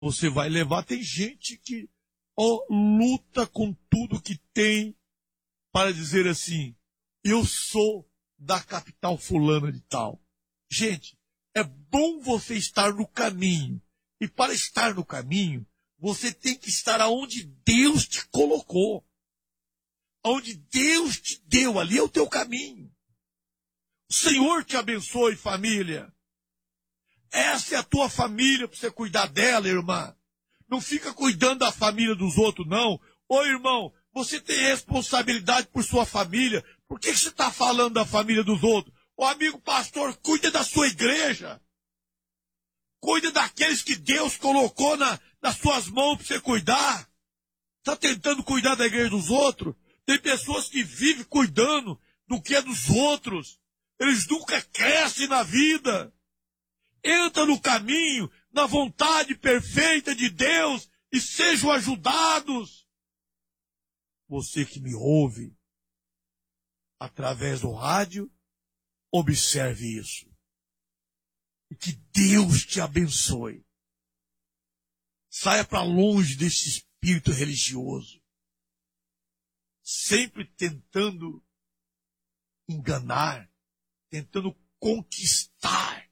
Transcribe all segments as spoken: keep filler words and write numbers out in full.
você vai levar. Tem gente que ó, luta com tudo que tem para dizer assim, eu sou da capital fulana de tal. Gente, é bom você estar no caminho. E para estar no caminho, você tem que estar aonde Deus te colocou. Onde Deus te deu, ali é o teu caminho. O Senhor te abençoe, família. Essa é a tua família para você cuidar dela, irmã. Não fica cuidando da família dos outros, não. Ô, irmão, você tem responsabilidade por sua família. Por que você está falando da família dos outros? Ô, amigo pastor, cuida da sua igreja. Cuida daqueles que Deus colocou na, nas suas mãos para você cuidar. Está tentando cuidar da igreja dos outros? Tem pessoas que vivem cuidando do que é dos outros. Eles nunca crescem na vida. Entra no caminho, na vontade perfeita de Deus e sejam ajudados. Você que me ouve através do rádio, observe isso. E que Deus te abençoe. Saia para longe desse espírito religioso. Sempre tentando enganar, tentando conquistar.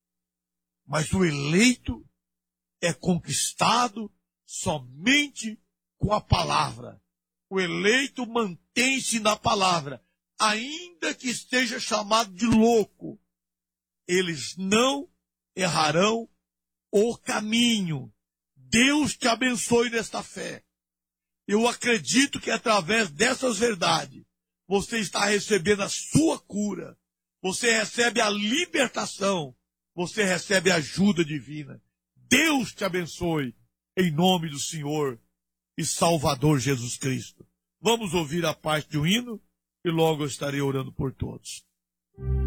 Mas o eleito é conquistado somente com a palavra. O eleito mantém-se na palavra, ainda que esteja chamado de louco. Eles não errarão o caminho. Deus te abençoe nesta fé. Eu acredito que através dessas verdades, você está recebendo a sua cura. Você recebe a libertação. Você recebe a ajuda divina. Deus te abençoe, em nome do Senhor e Salvador Jesus Cristo. Vamos ouvir a parte do hino e logo eu estarei orando por todos.